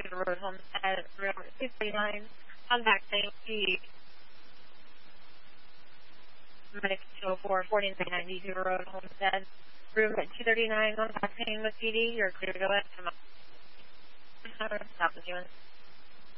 Road, Homestead, Railroad 239, contact safety, Medic 204, 4990 Road, Homestead, room 239, contact with PD, you're clear to go ahead. Come on. Stop the